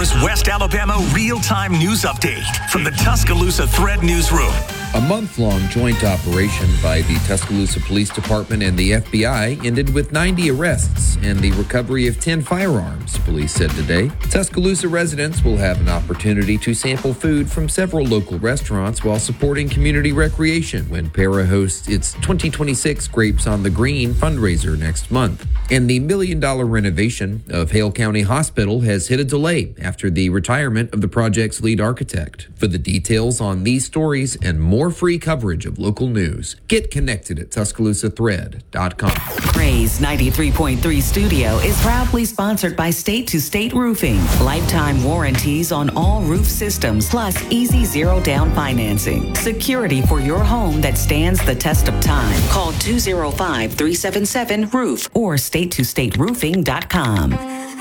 hours West Alabama real-time news update from the Tuscaloosa Thread Newsroom. A month-long joint operation by the Tuscaloosa Police Department and the FBI ended with 90 arrests and the recovery of 10 firearms, police said today. Tuscaloosa residents will have an opportunity to sample food from several local restaurants while supporting community recreation when Para hosts its 2026 Grapes on the Green fundraiser next month. And the $1 million renovation of Hale County Hospital has hit a delay after the retirement of the project's lead architect. For the details on these stories and more free coverage of local news, get connected at TuscaloosaThread.com. Ray's 93.3 Studio is proudly sponsored by State to State Roofing. Lifetime warranties on all roof systems, plus easy zero-down financing. Security for your home that stands the test of time. Call 205-377-ROOF or StatetoStateRoofing.com.